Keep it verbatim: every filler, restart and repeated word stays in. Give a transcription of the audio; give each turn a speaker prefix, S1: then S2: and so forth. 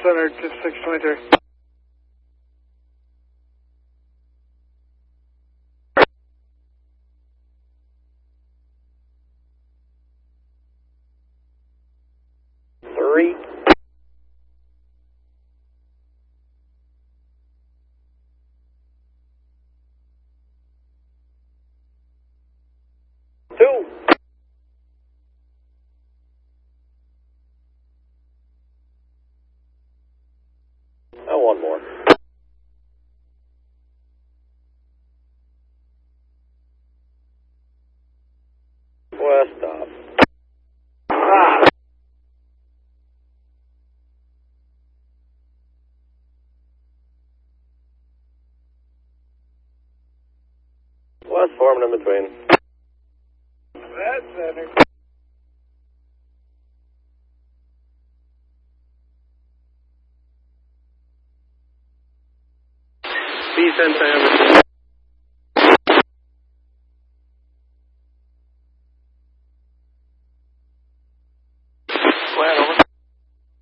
S1: center, six twenty-three.
S2: Three. Two. And one more. West stop. Ah. West forming in between.
S1: That's center.
S2: B ten Sam.